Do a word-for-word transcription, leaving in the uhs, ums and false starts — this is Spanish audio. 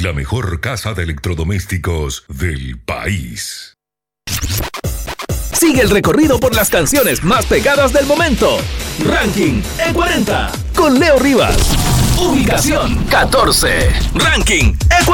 la mejor casa de electrodomésticos del país. Sigue el recorrido por las canciones más pegadas del momento. Ranking E cuarenta con Leo Rivas. Ubicación catorce. Ranking E cuarenta.